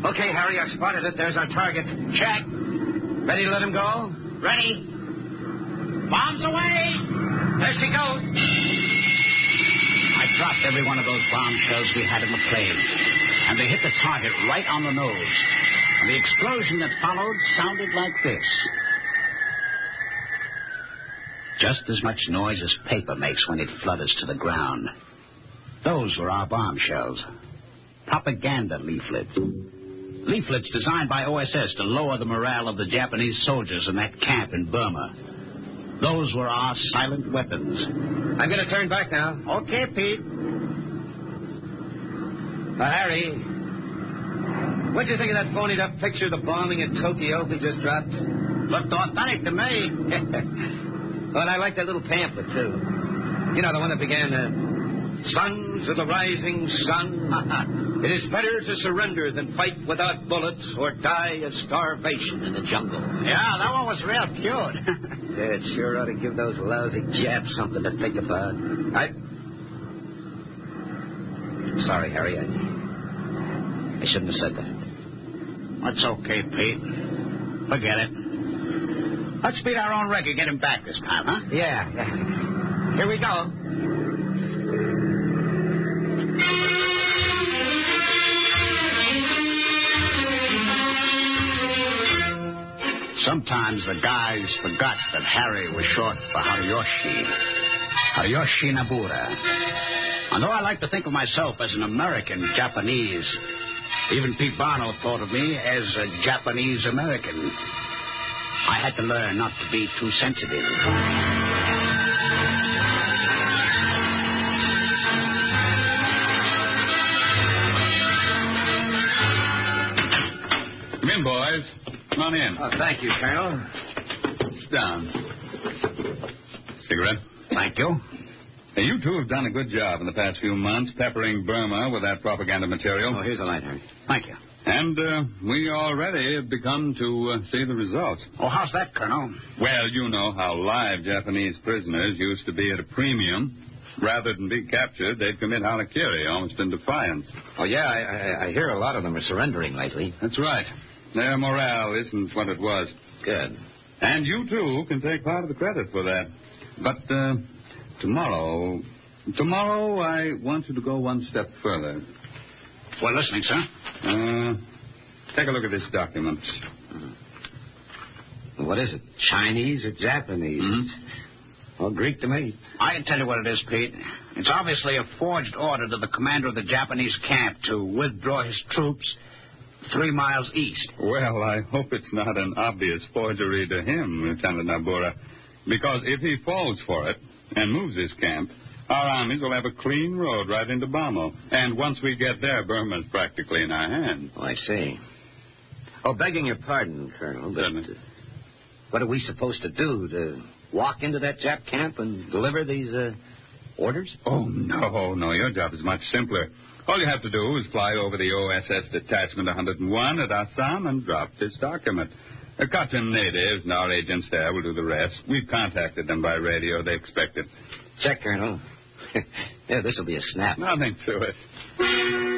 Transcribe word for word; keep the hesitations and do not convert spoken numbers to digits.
Okay, Harry, I spotted it. There's our target. Check. Ready to let him go? Ready. Bombs away. There she goes. I dropped every one of those bomb shells we had in the plane, and they hit the target right on the nose. And the explosion that followed sounded like this. Just as much noise as paper makes when it flutters to the ground. Those were our bomb shells. Propaganda leaflets. Leaflets designed by O S S to lower the morale of the Japanese soldiers in that camp in Burma. Those were our silent weapons. I'm going to turn back now. Okay, Pete. Uh, Harry, what'd you think of that phonied up picture of the bombing in Tokyo we just dropped? Looked authentic to me. Well, I like that little pamphlet, too. You know, the one that began, uh, Sons of the Rising Sun. It is better to surrender than fight without bullets or die of starvation in the jungle. Yeah, that one was real cute. Yeah, it sure ought to give those lousy Japs something to think about. I... Sorry, Harry. I, I shouldn't have said that. That's okay, Pete. Forget it. Let's beat our own record, get him back this time, huh? Yeah, yeah. Here we go. Sometimes the guys forgot that Harry was short for Hariyoshi. Hariyoshi Nabura. And though I like to think of myself as an American Japanese, even Pete Barno thought of me as a Japanese American. I had to learn not to be too sensitive. Come in, boys. Come on in. Oh, thank you, Colonel. Sit down. Cigarette? Thank you. Now, you two have done a good job in the past few months peppering Burma with that propaganda material. Oh, here's a light, Harry. Thank you. And uh, we already have begun to uh, see the results. Oh, how's that, Colonel? Well, you know how live Japanese prisoners used to be at a premium. Rather than be captured, they'd commit harakiri, almost in defiance. Oh, yeah, I, I, I hear a lot of them are surrendering lately. That's right. Their morale isn't what it was. Good. And you, too, can take part of the credit for that. But uh, tomorrow, tomorrow I want you to go one step further. We're listening, sir. Uh, take a look at this document. What is it? Chinese or Japanese? Mm-hmm. Well, Greek to me. I can tell you what it is, Pete. It's obviously a forged order to the commander of the Japanese camp to withdraw his troops three miles east. Well, I hope it's not an obvious forgery to him, Lieutenant Nabura, because if he falls for it and moves his camp, our armies will have a clean road right into Bamo. And once we get there, Burma's practically in our hands. Oh, I see. Oh, begging your pardon, Colonel, but uh, what are we supposed to do? To walk into that Jap camp and deliver these uh, orders? Oh, no, no. Your job is much simpler. All you have to do is fly over the O S S Detachment one oh one at Assam and drop this document. The Kachin natives and our agents there will do the rest. We've contacted them by radio. They expect it. Check, Colonel. Yeah, this will be a snap. Nothing to it.